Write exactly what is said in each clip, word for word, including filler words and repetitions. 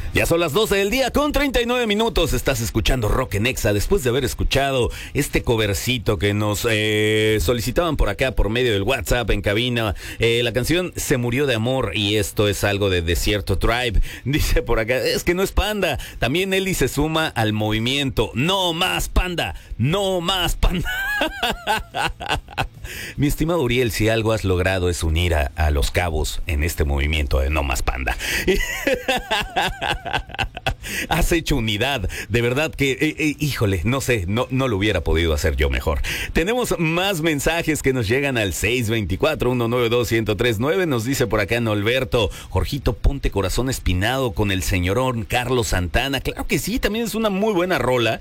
Ya son las doce del día con treinta y nueve minutos. Estás escuchando Rock en Exa después de haber escuchado este covercito que nos eh, solicitaban por acá por medio del WhatsApp en cabina. Eh, la canción Se Murió de Amor y esto es algo de Desierto Tribe. Dice por acá, es que no es Panda. También Eli se suma al movimiento. No más Panda, no más Panda. Mi estimado Uriel, si algo has logrado es unir a, a los cabos en este movimiento de No Más Panda. Has hecho unidad, de verdad que, eh, eh, híjole, no sé, no, no lo hubiera podido hacer yo mejor. Tenemos más mensajes que nos llegan al seis dos cuatro, uno nueve dos, uno cero tres nueve. Nos dice por acá Norberto, Jorgito, ponte Corazón Espinado con el señorón Carlos Santana. Claro que sí, también es una muy buena rola.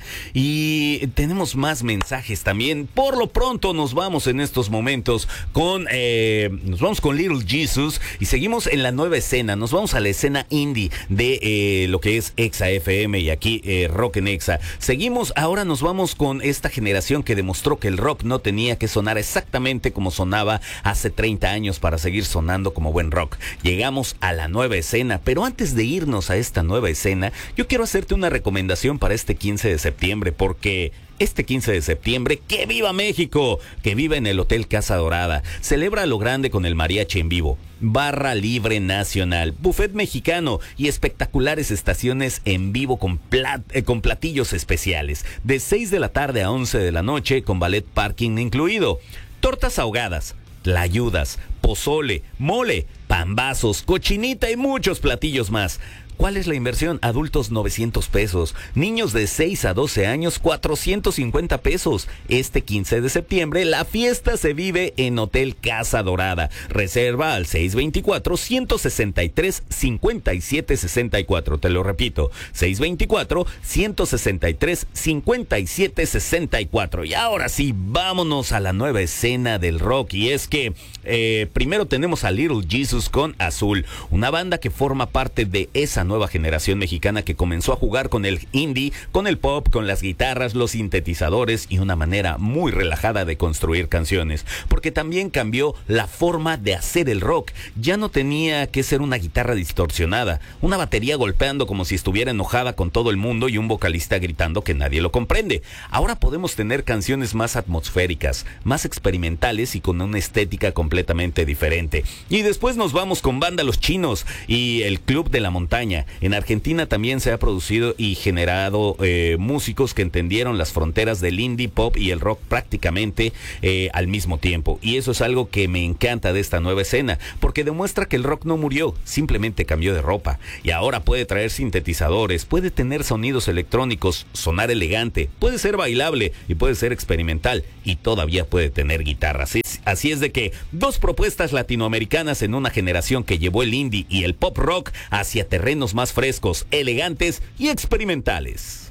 Y tenemos más mensajes también. Por lo pronto nos vamos en estos momentos con, eh, nos vamos con Little Jesus y seguimos en la nueva escena. Nos vamos a la escena indie de eh, lo que es Exa F M y aquí eh, Rock en Exa. Seguimos, ahora nos vamos con esta generación que demostró que el rock no tenía que sonar exactamente como sonaba hace treinta años para seguir sonando como buen rock. Llegamos a la nueva escena, pero antes de irnos a esta nueva escena, yo quiero hacerte una recomendación para este quince de septiembre, porque este quince de septiembre, ¡que viva México! Que viva en el Hotel Casa Dorada. Celebra lo grande con el mariachi en vivo. Barra libre nacional, buffet mexicano y espectaculares estaciones en vivo con, plat eh, con platillos especiales. De seis de la tarde a once de la noche con ballet parking incluido. Tortas ahogadas, tlayudas, pozole, mole, pambazos, cochinita y muchos platillos más. ¿Cuál es la inversión? Adultos novecientos pesos, niños de seis a doce años cuatrocientos cincuenta pesos. Este quince de septiembre la fiesta se vive en Hotel Casa Dorada. Reserva al seis dos cuatro, uno seis tres, cinco siete seis cuatro. Te lo repito, seis dos cuatro, uno seis tres, cinco siete seis cuatro. Y ahora sí, vámonos a la nueva escena del rock. Y es que eh, primero tenemos a Little Jesus con Azul, una banda que forma parte de esa nueva generación mexicana que comenzó a jugar con el indie, con el pop, con las guitarras, los sintetizadores y una manera muy relajada de construir canciones, porque también cambió la forma de hacer el rock. Ya no tenía que ser una guitarra distorsionada, una batería golpeando como si estuviera enojada con todo el mundo y un vocalista gritando que nadie lo comprende. Ahora podemos tener canciones más atmosféricas, más experimentales y con una estética completamente diferente. Y después nos vamos con Banda Los Chinos y el Club de la Montaña. En Argentina también se ha producido y generado eh, músicos que entendieron las fronteras del indie pop y el rock prácticamente eh, al mismo tiempo. Y eso es algo que me encanta de esta nueva escena, porque demuestra que el rock no murió, simplemente cambió de ropa. Y ahora puede traer sintetizadores, puede tener sonidos electrónicos, sonar elegante, puede ser bailable y puede ser experimental y todavía puede tener guitarras. Así es de que dos propuestas latinoamericanas en una generación que llevó el indie y el pop rock hacia terrenos más frescos, elegantes y experimentales.